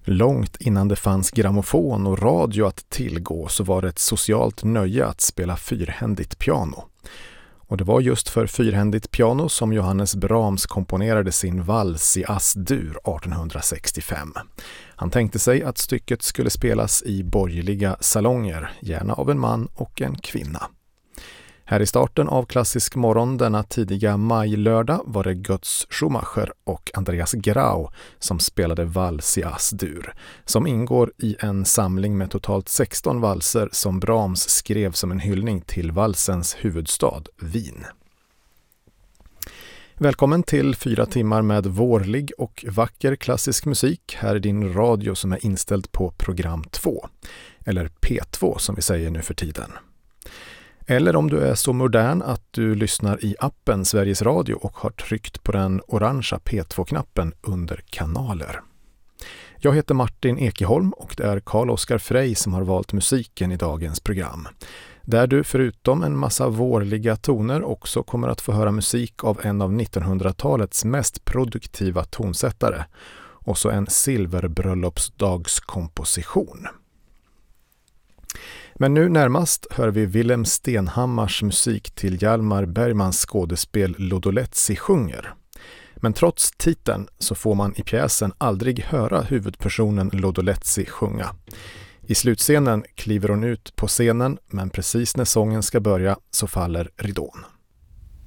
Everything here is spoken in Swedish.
Långt innan det fanns grammofon och radio att tillgå så var det ett socialt nöje att spela fyrhändigt piano. Och det var just för fyrhändigt piano som Johannes Brahms komponerade sin vals i As-dur 1865. Han tänkte sig att stycket skulle spelas i borgerliga salonger, gärna av en man och en kvinna. Här i starten av Klassisk morgon denna tidiga majlördag var det Götz Schumacher och Andreas Grau som spelade vals i As-dur, som ingår i en samling med totalt 16 valser som Brahms skrev som en hyllning till valsens huvudstad, Wien. Välkommen till 4 timmar med vårlig och vacker klassisk musik här i din radio som är inställd på program 2, eller P2 som vi säger nu för tiden. Eller om du är så modern att du lyssnar i appen Sveriges Radio och har tryckt på den orangea P2-knappen under kanaler. Jag heter Martin Ekeholm och det är Carl-Oskar Frey som har valt musiken i dagens program. Där du förutom en massa vårliga toner också kommer att få höra musik av en av 1900-talets mest produktiva tonsättare. Och så en silverbröllopsdagskomposition. Men nu närmast hör vi Willem Stenhammars musik till Hjalmar Bergmans skådespel Lodolezzi sjunger. Men trots titeln så får man i pjäsen aldrig höra huvudpersonen Lodolezzi sjunga. I slutscenen kliver hon ut på scenen, men precis när sången ska börja så faller ridån.